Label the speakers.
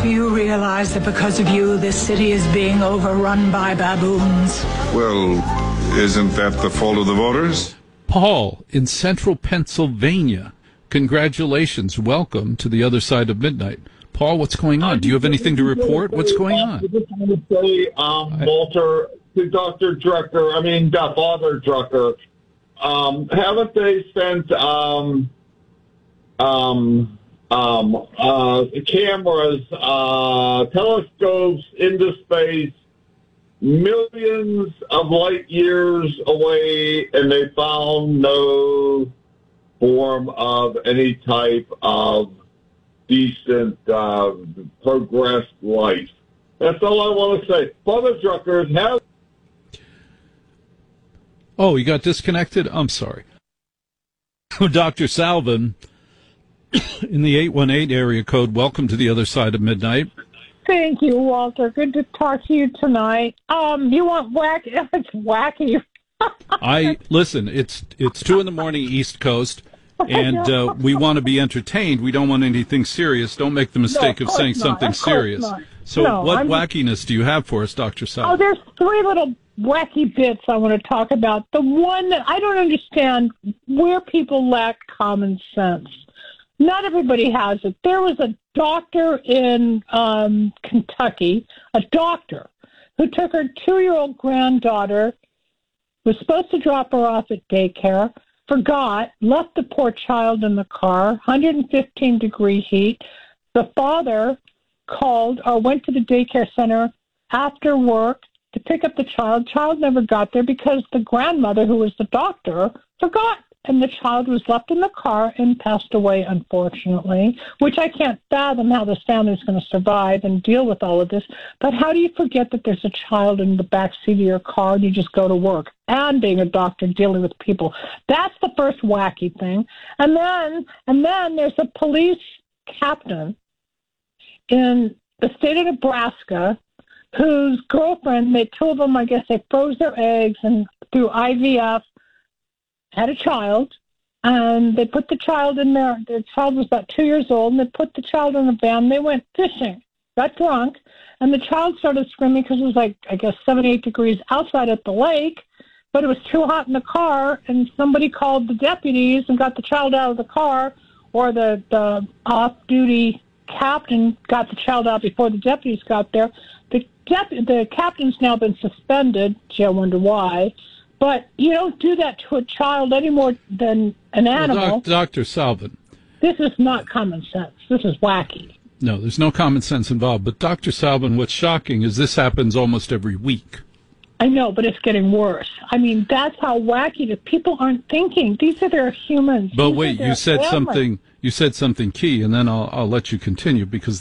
Speaker 1: Do you realize that because of you, this city is being overrun by baboons?
Speaker 2: Well, isn't that the fault of the voters?
Speaker 3: Paul in central Pennsylvania. Congratulations. Welcome to the other side of midnight. Paul, what's going on? Do you have anything to report? What's going on?
Speaker 4: I just want to say, Walter, to Dr. Drucker, Father Drucker, haven't they sent cameras, telescopes into space millions of light years away, and they found no form of any type of decent, progressed life? That's all I want to say. Father Drucker has...
Speaker 3: Oh, you got disconnected? I'm sorry. Dr. Salvin in the 818 area code, welcome to the other side of midnight.
Speaker 5: Thank you, Walter. Good to talk to you tonight. You want wacky? It's wacky.
Speaker 3: Listen, it's 2 a.m. East Coast, and we want to be entertained. We don't want anything serious. Don't make the mistake of saying something serious. So what wackiness do you have for us, Dr. Salvin?
Speaker 5: Oh, there's 3 little wacky bits I want to talk about. The one that I don't understand, where people lack common sense. Not everybody has it. There was a doctor in Kentucky, a doctor, who took her 2-year-old granddaughter, was supposed to drop her off at daycare, forgot, left the poor child in the car, 115-degree heat. The father called or went to the daycare center after work to pick up the child. Child never got there because the grandmother, who was the doctor, forgot. And the child was left in the car and passed away, unfortunately, which I can't fathom how this family's going to survive and deal with all of this. But how do you forget that there's a child in the back seat of your car and you just go to work? And being a doctor, dealing with people. That's the first wacky thing. And then there's a police captain in the state of Nebraska whose girlfriend, they 2 of them, I guess they froze their eggs and through IVF, had a child, and they put the child in there. The child was about 2 years old, and they put the child in a van. They went fishing, got drunk, and the child started screaming because it was like, I guess, 78 degrees outside at the lake, but it was too hot in the car, and somebody called the deputies and got the child out of the car, or the off-duty captain got the child out before the deputies got there. The captain's now been suspended. Gee, I wonder why. But you don't do that to a child any more than an animal.
Speaker 3: Well, Dr. Salvin.
Speaker 5: This is not common sense. This is wacky.
Speaker 3: No, there's no common sense involved. But Dr. Salvin, what's shocking is this happens almost every week.
Speaker 5: I know, but it's getting worse. I mean, that's how wacky that people aren't thinking. These are their humans.
Speaker 3: But wait, you said something key, and then I'll let you continue because